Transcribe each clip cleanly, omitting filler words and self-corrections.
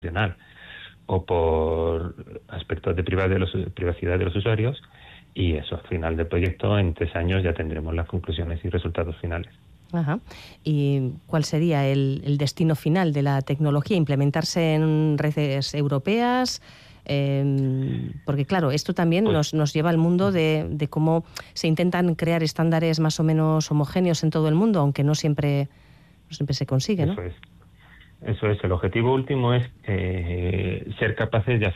o por aspectos de privacidad de los usuarios, y eso, al final del proyecto, en 3 años ya tendremos las conclusiones y resultados finales. Ajá. ¿Y cuál sería el destino final de la tecnología? ¿Implementarse en redes europeas? Porque claro, esto también nos lleva al mundo de cómo se intentan crear estándares más o menos homogéneos en todo el mundo, aunque no siempre se consigue, ¿no? Eso es. El objetivo último es ser capaces de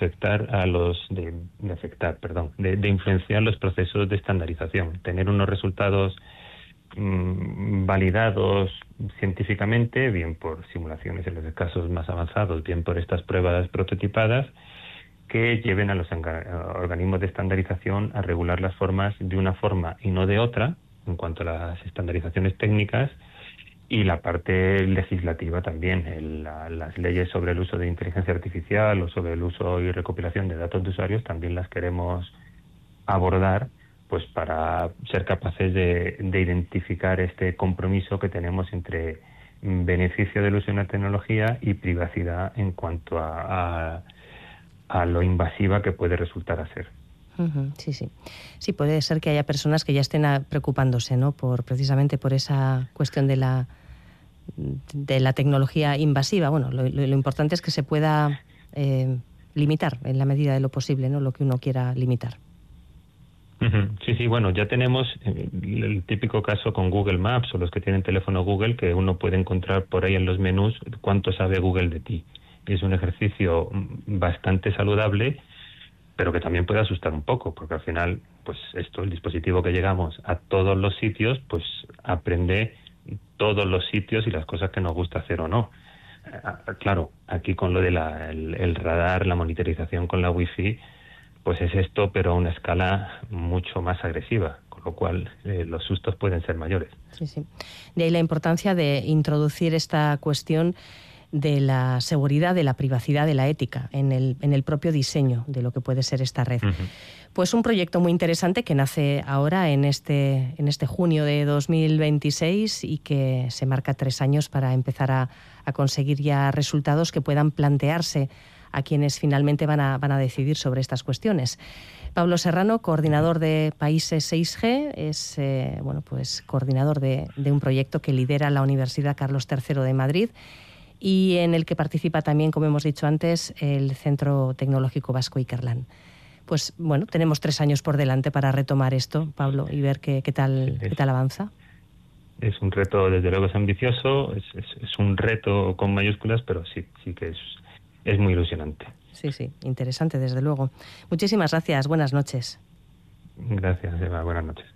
de influenciar los procesos de estandarización, tener unos resultados validados científicamente, bien por simulaciones en los casos más avanzados, bien por estas pruebas prototipadas, que lleven a los organismos de estandarización a regular las formas de una forma y no de otra, en cuanto a las estandarizaciones técnicas, y la parte legislativa también. Las leyes sobre el uso de inteligencia artificial o sobre el uso y recopilación de datos de usuarios también las queremos abordar, pues para ser capaces de identificar este compromiso que tenemos entre beneficio del uso de una tecnología y privacidad en cuanto a lo invasiva que puede resultar a ser. Sí, sí. Sí, puede ser que haya personas que ya estén preocupándose, ¿no? Precisamente por esa cuestión de la tecnología invasiva. Bueno, lo importante es que se pueda limitar en la medida de lo posible, ¿no? Lo que uno quiera limitar. Sí, bueno, ya tenemos el típico caso con Google Maps o los que tienen teléfono Google, que uno puede encontrar por ahí en los menús cuánto sabe Google de ti. Es un ejercicio bastante saludable, pero que también puede asustar un poco, porque al final, pues el dispositivo que llegamos a todos los sitios, pues aprende todos los sitios y las cosas que nos gusta hacer o no. Claro, aquí con lo de el radar, la monitorización con la Wi-Fi, pues es esto, pero a una escala mucho más agresiva, con lo cual los sustos pueden ser mayores. Sí, sí. De ahí la importancia de introducir esta cuestión de la seguridad, de la privacidad, de la ética en el propio diseño de lo que puede ser esta red. Pues un proyecto muy interesante que nace ahora en este junio de 2026 y que se marca 3 años para empezar a conseguir ya resultados que puedan plantearse a quienes finalmente van a decidir sobre estas cuestiones. Pablo Serrano, coordinador de Países 6G, es pues coordinador de un proyecto que lidera la Universidad Carlos III de Madrid y en el que participa también, como hemos dicho antes, el Centro Tecnológico Vasco Ikerlan. Pues bueno, tenemos 3 años por delante para retomar esto, Pablo, y ver qué tal avanza. Es un reto, desde luego es ambicioso, es un reto con mayúsculas, pero sí que es muy ilusionante. Sí, interesante, desde luego. Muchísimas gracias, buenas noches. Gracias, Eva, buenas noches.